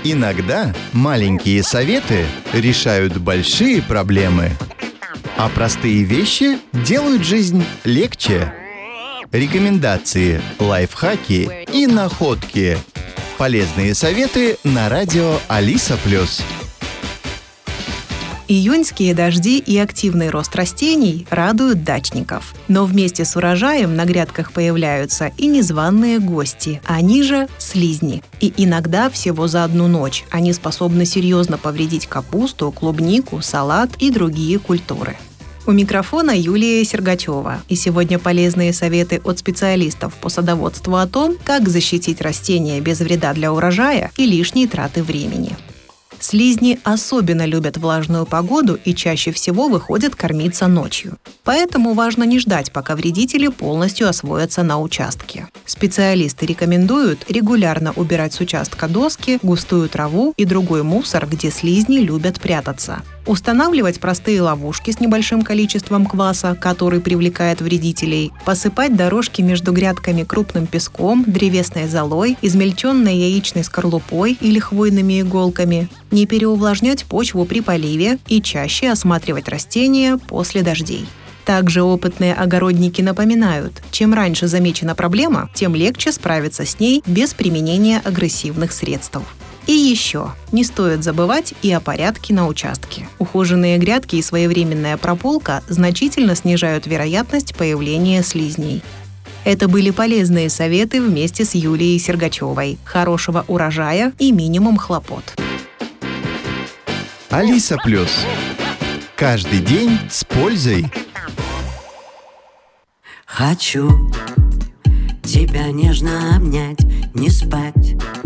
Иногда маленькие советы решают большие проблемы, а простые вещи делают жизнь легче. Рекомендации, лайфхаки и находки. Полезные советы на радио Алиса+. Июньские дожди и активный рост растений радуют дачников. Но вместе с урожаем на грядках появляются и незваные гости, они же слизни. И иногда всего за одну ночь они способны серьезно повредить капусту, клубнику, салат и другие культуры. У микрофона Юлия Сергачева. И сегодня полезные советы от специалистов по садоводству о том, как защитить растения без вреда для урожая и лишней траты времени. Слизни особенно любят влажную погоду и чаще всего выходят кормиться ночью. Поэтому важно не ждать, пока вредители полностью освоятся на участке. Специалисты рекомендуют регулярно убирать с участка доски, густую траву и другой мусор, где слизни любят прятаться. Устанавливать простые ловушки с небольшим количеством кваса, который привлекает вредителей, посыпать дорожки между грядками крупным песком, древесной золой, измельченной яичной скорлупой или хвойными иголками, не переувлажнять почву при поливе и чаще осматривать растения после дождей. Также опытные огородники напоминают, чем раньше замечена проблема, тем легче справиться с ней без применения агрессивных средств. И еще, не стоит забывать и о порядке на участке. Ухоженные грядки и своевременная прополка значительно снижают вероятность появления слизней. Это были полезные советы вместе с Юлией Сергачевой. Хорошего урожая и минимум хлопот. Алиса+. Каждый день с пользой. Хочу тебя нежно обнять, не спать,